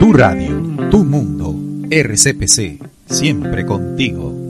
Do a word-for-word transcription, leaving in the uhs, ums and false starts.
Tu radio, tu mundo, R C P C, siempre contigo.